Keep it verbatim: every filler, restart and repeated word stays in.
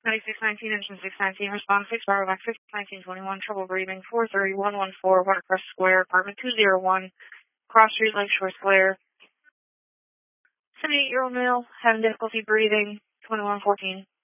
ninety-six nineteen, engine six nineteen, response six, Bravo back six, nineteen twenty-one, trouble breathing, four three one one four, Watercrest Square, apartment two oh one, Cross Street, Lakeshore Square. seventy-eight-year-old male, having difficulty breathing, twenty-one fourteen.